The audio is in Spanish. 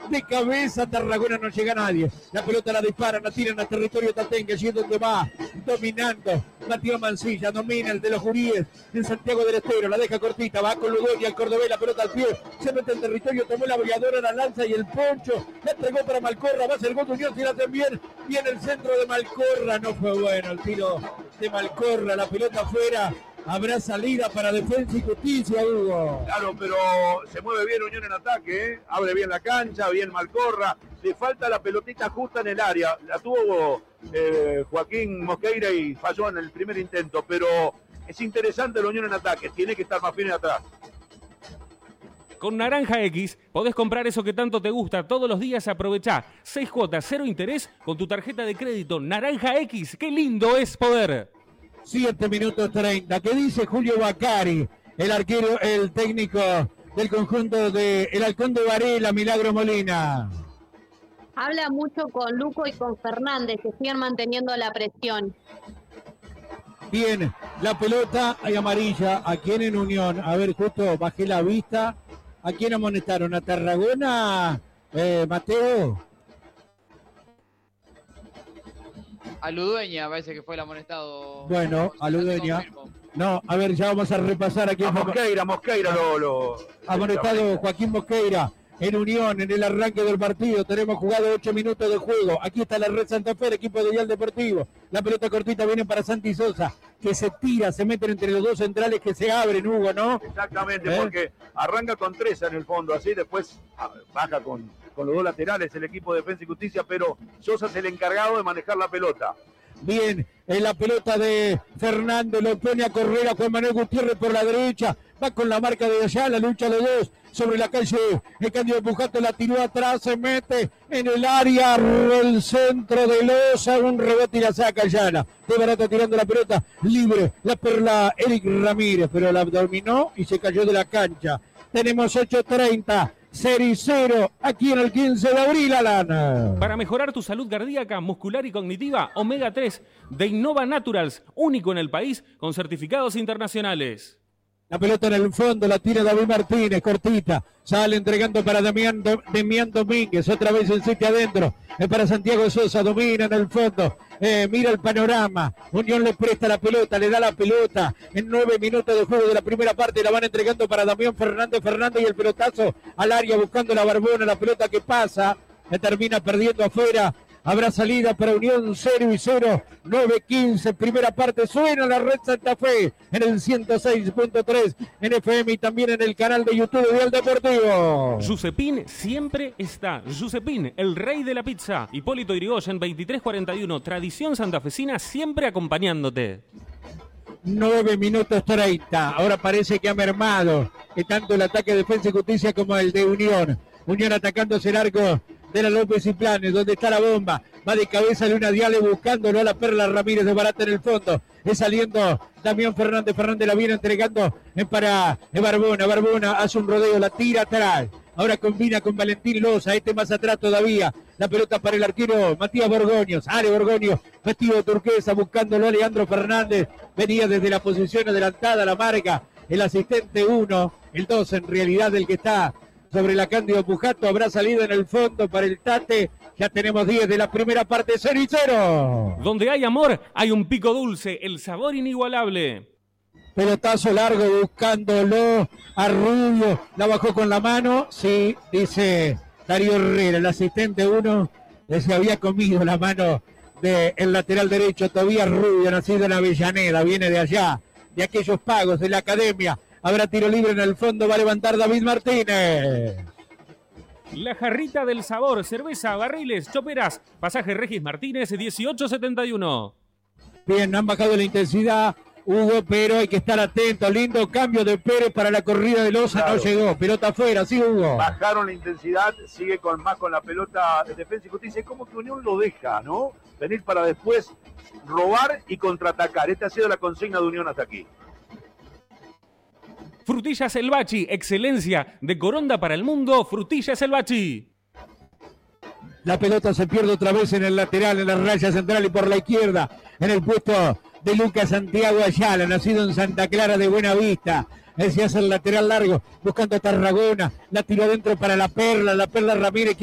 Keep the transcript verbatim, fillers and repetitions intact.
de cabeza, Tarragona no llega a nadie. La pelota la disparan, la tiran a territorio tatengue, allí es donde va, dominando. Matías Mancilla, domina el de los Juríes en Santiago del Estero, la deja cortita, va con Lugonia, el cordobés, la pelota al pie, se mete en territorio, tomó la aviadora, la lanza y el poncho, la entregó para Malcorra, va a ser gol de Unión, si la hacen bien, viene el centro de Malcorra, no fue bueno el tiro de Malcorra, la pelota afuera. Habrá salida para Defensa y Justicia, Hugo. Claro, pero se mueve bien Unión en ataque, ¿eh? Abre bien la cancha, bien Malcorra. Le falta la pelotita justa en el área. La tuvo eh, Joaquín Mosqueira y falló en el primer intento, pero es interesante la Unión en ataque. Tiene que estar más firme atrás. Con Naranja X podés comprar eso que tanto te gusta todos los días. Aprovechá seis cuotas, cero interés con tu tarjeta de crédito Naranja X. ¡Qué lindo es poder! siete minutos treinta. ¿Qué dice Julio Bacari, el arquero, el técnico del conjunto de el Halcón de Varela, Milagro Molina? Habla mucho con Luco y con Fernández, que siguen manteniendo la presión. Bien, la pelota hay amarilla. ¿A quién en Unión? A ver, justo bajé la vista. ¿A quién amonestaron? ¿A Tarragona, eh, Mateo? A Ludueña parece que fue el amonestado. Bueno, a Ludueña. No, a ver, ya vamos a repasar aquí. A Mosqueira, Mosqueira lo... lo... Amonestado Joaquín Mosqueira en Unión, en el arranque del partido. Tenemos jugado ocho minutos de juego. Aquí está la Red Santa Fe, el equipo de Vial Deportivo. La pelota cortita viene para Santi Sosa, que se tira, se meten entre los dos centrales que se abren, Hugo, ¿no? Exactamente, ¿Eh? Porque arranca con tres en el fondo, así después baja con, con los dos laterales el equipo de Defensa y Justicia, pero Sosa es el encargado de manejar la pelota. Bien, en la pelota de Fernando, lo pone a correr a Juan Manuel Gutiérrez por la derecha, va con la marca de allá, la lucha de los dos, sobre la calle, el Cándido Pujato la tiró atrás, se mete en el área, el centro de Loza, un rebote y la saca Ayala, de Barata tirando la pelota, libre, la perla Eric Ramírez, pero la dominó y se cayó de la cancha. Tenemos ocho treinta. Cericero, aquí en el quince de abril, Alan. Para mejorar tu salud cardíaca, muscular y cognitiva, Omega tres de Innova Naturals, único en el país con certificados internacionales. La pelota en el fondo, la tira David Martínez, cortita. Sale entregando para Damián, Damián Domínguez, otra vez el sitio adentro. Es para Santiago Sosa, domina en el fondo. Eh, mira el panorama. Unión le presta la pelota, le da la pelota. En nueve minutos de juego de la primera parte la van entregando para Damián Fernández. Fernández y el pelotazo al área buscando la Barbona. La pelota que pasa, que termina perdiendo afuera. Habrá salida para Unión cero y cero, nueve quince, primera parte, suena la Red Santa Fe en el ciento seis punto tres en F M y también en el canal de YouTube de Vial Deportivo. Giuseppín siempre está. Giuseppín, el rey de la pizza. Hipólito Yrigoyen, veintitrés cuarenta y uno, tradición santafesina, siempre acompañándote. nueve minutos treinta, ahora parece que ha mermado que tanto el ataque de Defensa y Justicia como el de Unión. Unión atacándose el arco de la López y Planes, donde está la bomba, va de cabeza Luna Diale buscándolo a la Perla Ramírez de Barata en el fondo, es saliendo Damián Fernández, Fernández la viene entregando para Barbona, Barbona hace un rodeo, la tira atrás, ahora combina con Valentín Loza, este más atrás todavía, la pelota para el arquero Matías Borgoño, sale Borgoño, vestido de turquesa, buscándolo a Leandro Fernández, venía desde la posición adelantada, la marca, el asistente uno, el dos en realidad el que está sobre la Cándido Pujato, habrá salido en el fondo para el Tate, ya tenemos diez de la primera parte, cero y cero. Donde hay amor, hay un pico dulce, el sabor inigualable. Pelotazo largo buscándolo a Rubio, la bajó con la mano, sí, dice Darío Herrera, el asistente uno, se había comido la mano del lateral derecho, Tobías Rubio, nacido en Avellaneda, viene de allá, de aquellos pagos de la academia. Habrá tiro libre en el fondo, va a levantar David Martínez. La jarrita del sabor, cerveza, barriles, choperas, pasaje Regis Martínez, dieciocho setenta y uno. Bien, han bajado la intensidad, Hugo, pero hay que estar atento. Lindo cambio de Pérez para la corrida de Loza, claro. No llegó, pelota afuera, sí, Hugo. Bajaron la intensidad, sigue con más con la pelota de Defensa y Justicia. Es como que Unión lo deja, ¿no? Venir para después robar y contraatacar. Esta ha sido la consigna de Unión hasta aquí. Frutillas El Bachi, excelencia de Coronda para el mundo. Frutillas El Bachi. La pelota se pierde otra vez en el lateral, en la raya central y por la izquierda, en el puesto de Lucas Santiago Ayala, nacido en Santa Clara de Buenavista. Ese hace el lateral largo, buscando a Tarragona, la tiró adentro para la Perla, la Perla Ramírez.